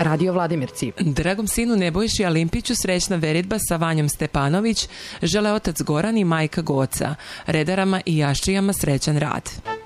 Radio Vladimirci. Dragom sinu Nebojši Alimpiću srećna veritba sa Vanjom Stepanović žele otac Goran i majka Goca. Redarama i jaščijama srećan rad.